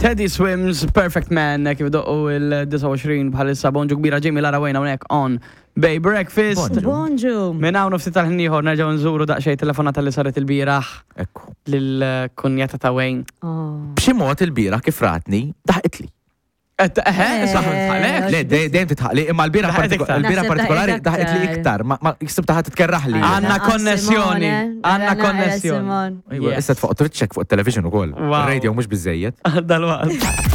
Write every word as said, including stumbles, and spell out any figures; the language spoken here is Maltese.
Teddy Swims, Perfect Man, kif doqqu il-tisa bħalissa bonġu kbira ġejmi Lara Wayne hawnhekk on Bay Breakfast. Bonġu. Minn hawn ftit tal-ħnieħor nerġgħu nżuru daqsxejn telefonata li saret il-bieraħ. Ekku. Lill-kunjata ta' Wayne. B'xi mod il-bieraħ kif ratni daħqitli. Eħe, saħħalek. Le, dejjem titħaqli, imma l-bieraħ Naħseb partikolari daħqet daħqitli iktar. iktar, ma jisib taħat titkerraħli. Għanna konnessjoni. Għanna konnessjoni. Issa tfuq Twitchek fuq il-television ukoll. Wow. Ir-radio mhux biżejjed. Dal-waqt.